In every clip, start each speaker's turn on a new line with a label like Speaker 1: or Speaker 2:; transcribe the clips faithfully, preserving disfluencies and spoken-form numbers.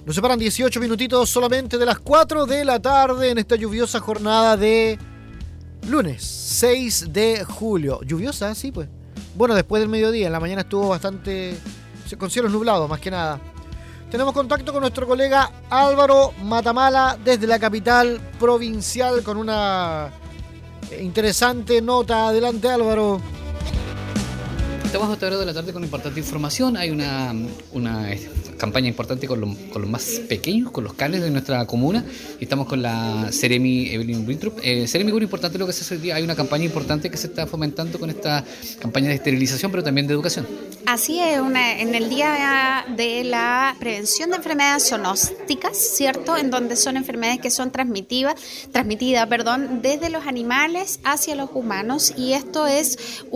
Speaker 1: Nos separan dieciocho minutitos solamente de las cuatro de la tarde en esta lluviosa jornada de lunes seis de julio. Lluviosa, sí, pues. Bueno, después del mediodía, en la mañana estuvo bastante con cielos nublados, más que nada. Tenemos contacto con nuestro colega Álvaro Matamala desde la capital provincial con una interesante nota. Adelante, Álvaro.
Speaker 2: Estamos a esta hora de la tarde con importante información. Hay una, una campaña importante con, lo, con los más pequeños, con los canes de nuestra comuna. Y estamos con la Seremi Evelyn Winthrop. Eh, Seremi, muy importante lo que se hace hoy día. Hay una campaña importante que se está fomentando con esta campaña de esterilización, pero también de educación.
Speaker 3: Así es, una, en el día de la prevención de enfermedades zoonósticas, ¿cierto? En donde son enfermedades que son transmitidas, transmitidas, perdón, desde los animales hacia los humanos. Y esto es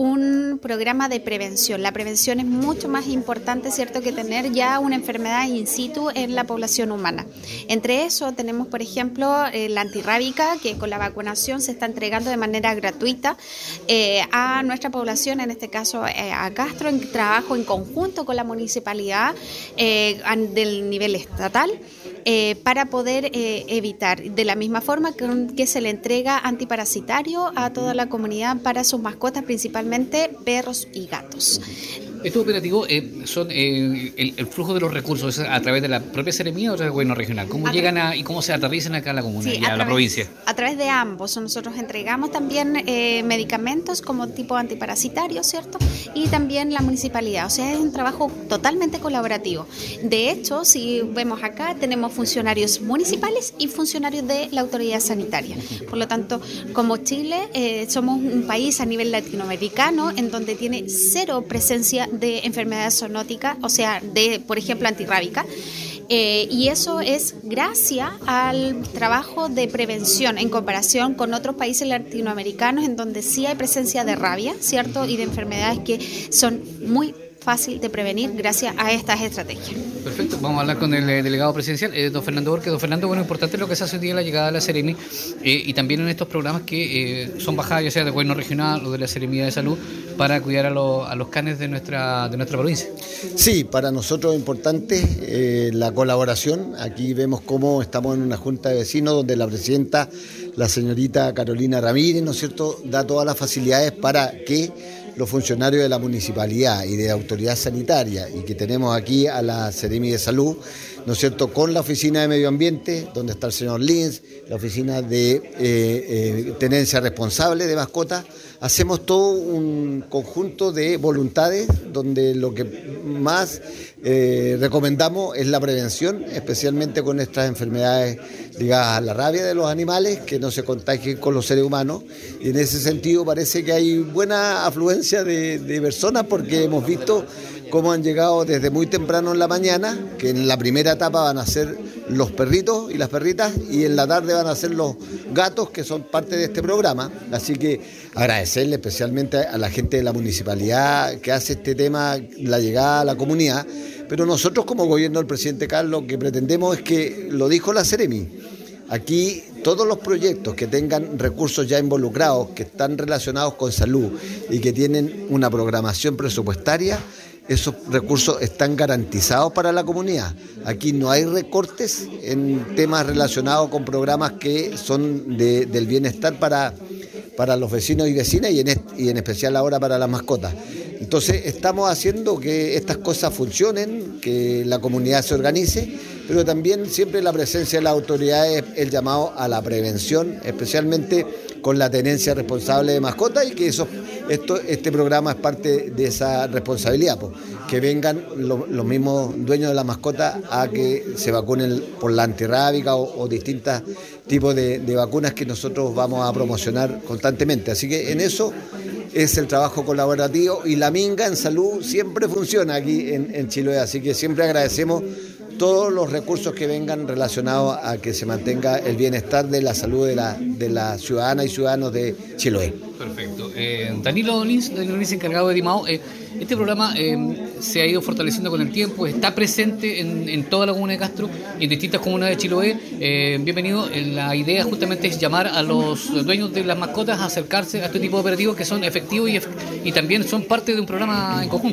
Speaker 3: un programa de prevención. La prevención es mucho más importante, ¿cierto?, que tener ya una enfermedad in situ en la población humana. Entre eso tenemos, por ejemplo, eh, la antirrábica, que con la vacunación se está entregando de manera gratuita eh, a nuestra población, en este caso eh, a Castro, en trabajo en conjunto con la municipalidad eh, del nivel estatal. Eh, para poder eh, evitar, de la misma forma que, que se le entrega antiparasitario a toda la comunidad para sus mascotas, principalmente perros y gatos.
Speaker 2: Estos operativos eh, son eh, el, el flujo de los recursos a través de la propia Seremía o del gobierno regional. ¿Cómo a llegan a, y cómo se aterrizan acá a la comuna sí, y a, a través, la provincia?
Speaker 3: A través de ambos. Nosotros entregamos también eh, medicamentos como tipo antiparasitario, ¿cierto? Y también la municipalidad. O sea, es un trabajo totalmente colaborativo. De hecho, si vemos acá, tenemos funcionarios municipales y funcionarios de la autoridad sanitaria. Por lo tanto, como Chile, eh, somos un país a nivel latinoamericano en donde tiene cero presencia de enfermedades zoonóticas, o sea, de, por ejemplo, antirrábica. Eh, y eso es gracias al trabajo de prevención en comparación con otros países latinoamericanos en donde sí hay presencia de rabia, ¿cierto? Y de enfermedades que son muy fácil de prevenir gracias a estas estrategias.
Speaker 2: Perfecto, vamos a hablar con el eh, delegado presidencial, eh, don Fernando Borges. Don Fernando, bueno, importante lo que se hace hoy día la llegada de la Seremi eh, y también en estos programas que eh, son bajadas ya sea del gobierno regional o de la Seremía de Salud para cuidar a, lo, a los canes de nuestra, de nuestra provincia.
Speaker 4: Sí, para nosotros es importante eh, la colaboración. Aquí vemos cómo estamos en una junta de vecinos donde la presidenta, la señorita Carolina Ramírez, ¿no es cierto?, da todas las facilidades para que los funcionarios de la municipalidad y de la autoridad sanitaria, y que tenemos aquí a la Seremi de Salud, ¿no es cierto?, con la oficina de medio ambiente, donde está el señor Lins, la oficina de eh, eh, tenencia responsable de mascotas. Hacemos todo un conjunto de voluntades donde lo que más eh, recomendamos es la prevención, especialmente con estas enfermedades ligadas a la rabia de los animales, que no se contagien con los seres humanos. Y en ese sentido parece que hay buena afluencia de, de personas, porque hemos visto cómo han llegado desde muy temprano en la mañana, que en la primera etapa van a ser los perritos y las perritas, y en la tarde van a ser los gatos, que son parte de este programa. Así que agradecerle especialmente a la gente de la municipalidad que hace este tema, la llegada a la comunidad. Pero nosotros, como gobierno del presidente Carlos, lo que pretendemos es que, lo dijo la Seremi, aquí todos los proyectos que tengan recursos ya involucrados, que están relacionados con salud y que tienen una programación presupuestaria, esos recursos están garantizados para la comunidad. Aquí no hay recortes en temas relacionados con programas que son de, del bienestar para, para los vecinos y vecinas, y en, est, y en especial ahora para las mascotas. Entonces estamos haciendo que estas cosas funcionen, que la comunidad se organice, pero también siempre la presencia de las autoridades, el llamado a la prevención, especialmente con la tenencia responsable de mascotas, y que eso, esto, este programa es parte de esa responsabilidad, pues, que vengan lo, los mismos dueños de la mascota a que se vacunen por la antirrábica o, o distintos tipos de, de vacunas que nosotros vamos a promocionar constantemente. Así que en eso es el trabajo colaborativo, y la minga en salud siempre funciona aquí en, en Chiloé, así que siempre agradecemos todos los recursos que vengan relacionados a que se mantenga el bienestar de la salud de la, de la ciudadana y ciudadanos de Chiloé.
Speaker 2: Perfecto. Eh, Danilo Lins, Danilo Lins, encargado de Dimao, eh, este programa eh, se ha ido fortaleciendo con el tiempo, está presente en, en toda la comuna de Castro y en distintas comunas de Chiloé. Eh, bienvenido. La idea justamente es llamar a los dueños de las mascotas a acercarse a este tipo de operativos que son efectivos y, y también son parte de un programa en conjunto.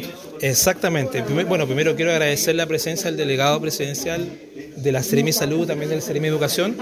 Speaker 5: Exactamente. Primer, bueno, primero quiero agradecer la presencia del delegado presidencial de la Seremi Salud, también de la Seremi Educación.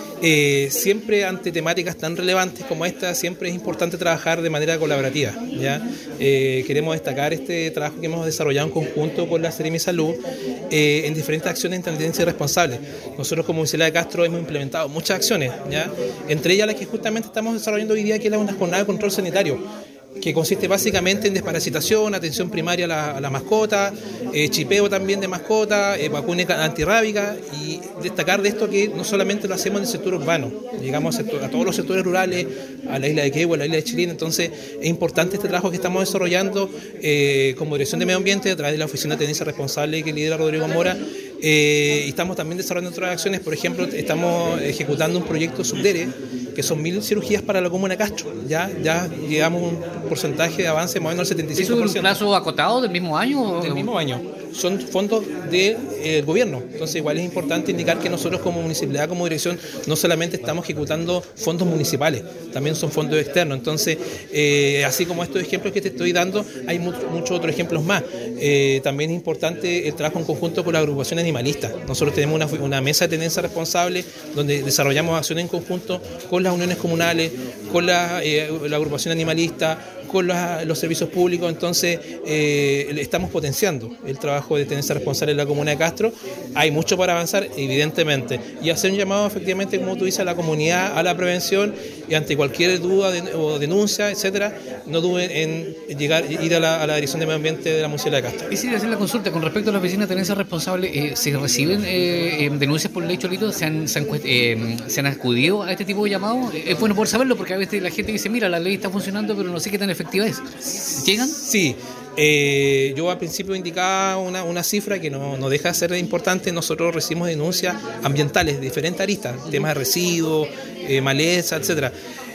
Speaker 5: Eh, siempre ante temáticas tan relevantes como esta, siempre es importante trabajar de manera colaborativa, ¿ya? Eh, queremos destacar este trabajo que hemos desarrollado en conjunto con la Seremi Salud eh, en diferentes acciones en tendencia responsable. Nosotros como Municipalidad de Castro hemos implementado muchas acciones, ¿ya? Entre ellas las que justamente estamos desarrollando hoy día, que es una jornada de control sanitario, que consiste básicamente en desparasitación, atención primaria a la, a la mascota, eh, chipeo también de mascota, eh, vacuna antirrábica, y destacar de esto que no solamente lo hacemos en el sector urbano, llegamos a, sector, a todos los sectores rurales, a la isla de Quehue, a la isla de Chilín. Entonces es importante este trabajo que estamos desarrollando eh, como Dirección de Medio Ambiente a través de la Oficina de Tenencia Responsable que lidera Rodrigo Mora. Eh, y estamos también desarrollando otras acciones. Por ejemplo, estamos ejecutando un proyecto Subdere, que son mil cirugías para la comuna de Castro. Ya, ya llegamos a un porcentaje de avance más o menos del setenta y cinco por ciento.
Speaker 2: ¿Es un plazo acotado del mismo año?
Speaker 5: Del mismo año. Son fondos del de, eh, gobierno. Entonces igual es importante indicar que nosotros como municipalidad, como dirección, no solamente estamos ejecutando fondos municipales, también son fondos externos. Entonces, eh, así como estos ejemplos que te estoy dando, hay muchos mucho otros ejemplos más. Eh, también es importante el trabajo en conjunto con la agrupación animalista. Nosotros tenemos una, una mesa de tenencia responsable donde desarrollamos acciones en conjunto con las uniones comunales, con la, eh, la agrupación animalista, con los, los servicios públicos. Entonces eh, estamos potenciando el trabajo de tenencia responsable en la comuna de Castro. Hay mucho para avanzar, evidentemente, y hacer un llamado efectivamente, como tú dices, a la comunidad, a la prevención, y ante cualquier duda de, o denuncia, etcétera, no duden en llegar, ir a la, a la Dirección de Medio Ambiente de la Municipalidad de Castro.
Speaker 2: Quisiera hacer la consulta con respecto a la oficina de tenencia responsable. Eh, ¿Se reciben eh, denuncias por ley Cholito? ¿Se han, se, han, eh, ¿Se han acudido a este tipo de llamados? Es bueno poder saberlo, porque a veces la gente dice, mira, la ley está funcionando, pero no sé qué tan efectiva es. ¿Llegan?
Speaker 5: Sí. Eh, yo al principio indicaba una, una cifra que no, no deja de ser importante. Nosotros recibimos denuncias ambientales de diferentes aristas, temas de residuos, eh, maleza, etcétera.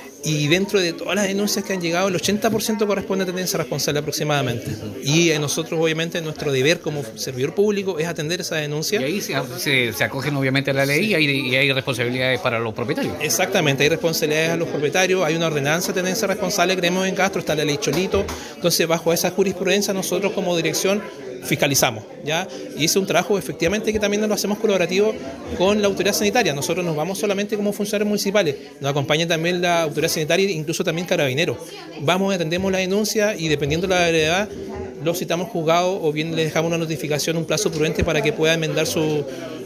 Speaker 5: Y dentro de todas las denuncias que han llegado, el ochenta por ciento corresponde a tenencia responsable aproximadamente. Y eh, nosotros, obviamente, nuestro deber como servidor público es atender esa denuncia.
Speaker 2: Y ahí se, se, se acogen, obviamente, a la ley y hay, y hay responsabilidades para los propietarios.
Speaker 5: Exactamente, hay responsabilidades a los propietarios, hay una ordenanza de tenencia responsable, creemos en Castro, está la ley Cholito. Entonces, bajo esa jurisprudencia, nosotros como dirección fiscalizamos, ¿ya? Y es un trabajo efectivamente que también lo hacemos colaborativo con la autoridad sanitaria. Nosotros nos vamos solamente como funcionarios municipales, nos acompaña también la autoridad sanitaria, incluso también carabineros. Vamos, atendemos la denuncia y dependiendo de la gravedad, lo citamos juzgado o bien le dejamos una notificación, un plazo prudente para que pueda enmendar su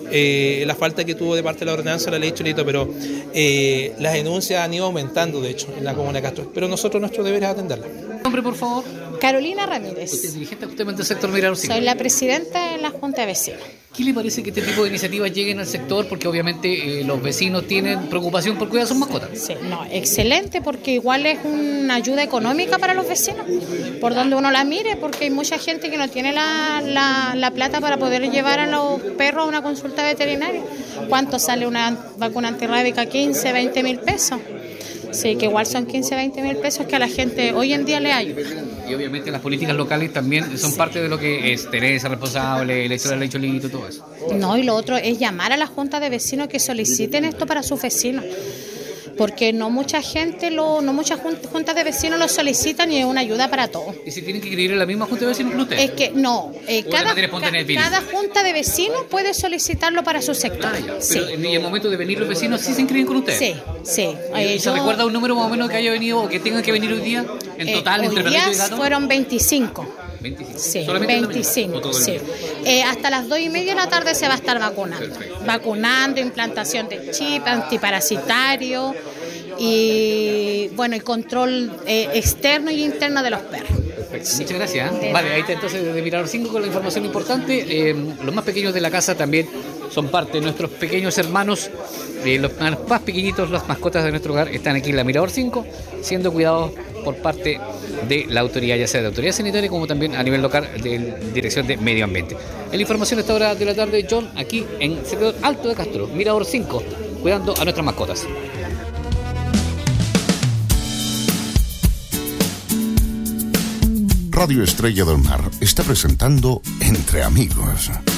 Speaker 5: eh, la falta que tuvo de parte de la ordenanza de la ley Cholito, pero eh, las denuncias han ido aumentando, de hecho, en la comuna de Castro. Pero nosotros, nuestro deber es atenderlas.
Speaker 2: Nombre, por favor.
Speaker 3: Carolina Ramírez.
Speaker 2: Usted es dirigente justamente del sector Mirador cinco.
Speaker 3: Soy la presidenta de la Junta de Vecinos.
Speaker 2: ¿Qué le parece que este tipo de iniciativas lleguen al sector? Porque obviamente eh, los vecinos tienen preocupación por cuidar a sus mascotas.
Speaker 3: Sí, no, excelente, porque igual es una ayuda económica para los vecinos, por donde uno la mire, porque hay mucha gente que no tiene la, la, la plata para poder llevar a los perros a una consulta veterinaria. ¿Cuánto sale una vacuna antirrábica? quince, veinte mil pesos. Sí, que igual son quince, veinte mil pesos que a la gente hoy en día le ayuda.
Speaker 2: Y obviamente las políticas locales también son sí. parte de lo que es tenencia responsable, el hecho de la ley Cholito, todo eso.
Speaker 3: No, y lo otro es llamar a la junta de vecinos que soliciten esto para sus vecinos. Porque no mucha gente, lo, no muchas juntas de vecinos lo solicitan y es una ayuda para todos.
Speaker 2: ¿Y si tienen que escribir en la misma junta de vecinos que usted?
Speaker 3: Es que no, eh, cada, ca, cada junta de vecinos puede solicitarlo para su sector. Ah,
Speaker 2: ya. Pero sí. En el momento de venir los vecinos, ¿sí se inscriben con usted?
Speaker 3: Sí, sí.
Speaker 2: Eh, ¿Se yo, recuerda un número más o menos que haya venido o que tengan que venir hoy día? En eh, total,
Speaker 3: hoy
Speaker 2: entre
Speaker 3: día fueron veinticinco.
Speaker 2: veinticinco.
Speaker 3: Sí, veinticinco, sí. Eh, hasta las dos y media de la tarde se va a estar vacunando. Perfecto. Vacunando, implantación de chip, antiparasitario y bueno, el control eh, externo y interno de los perros.
Speaker 2: Perfecto. Sí. Muchas gracias. ¿eh? Vale, ahí está entonces de Mirador cinco con la información importante. Eh, los más pequeños de la casa también son parte de nuestros pequeños hermanos. Eh, los más pequeñitos, las mascotas de nuestro hogar, están aquí en la Mirador cinco, siendo cuidados por parte de la autoridad, ya sea de la autoridad sanitaria como también a nivel local de Dirección de Medio Ambiente. En la información a esta hora de la tarde, John, aquí en Sector Alto de Castro, Mirador cinco, cuidando a nuestras mascotas.
Speaker 6: Radio Estrella del Mar está presentando Entre Amigos.